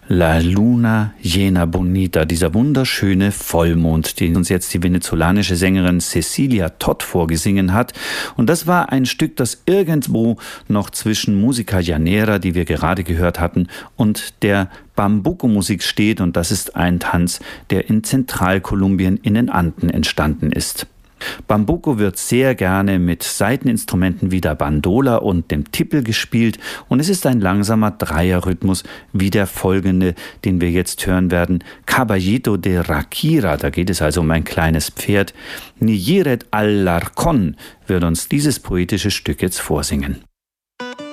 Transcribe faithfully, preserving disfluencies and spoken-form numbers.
La Luna Llena Bonita, dieser wunderschöne Vollmond, den uns jetzt die venezolanische Sängerin Cecilia Todd vorgesungen hat. Und das war ein Stück, das irgendwo noch zwischen Música Llanera, die wir gerade gehört hatten, und der Bambuco-Musik steht. Und das ist ein Tanz, der in Zentralkolumbien in den Anden entstanden ist. Bambuco wird sehr gerne mit Saiteninstrumenten wie der Bandola und dem Tiple gespielt und es ist ein langsamer Dreierrhythmus wie der folgende, den wir jetzt hören werden, Caballito de Raquira, da geht es also um ein kleines Pferd. Niyiret al-Larcón wird uns dieses poetische Stück jetzt vorsingen.